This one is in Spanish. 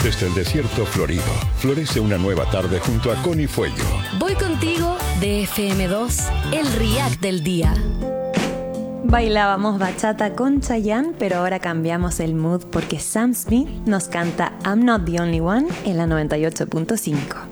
Desde el desierto florido, florece una nueva tarde junto a Connie Fuello. Voy contigo de FM2, el React del día. Bailábamos bachata con Chayanne, pero ahora cambiamos el mood porque Sam Smith nos canta I'm Not the Only One en la 98.5.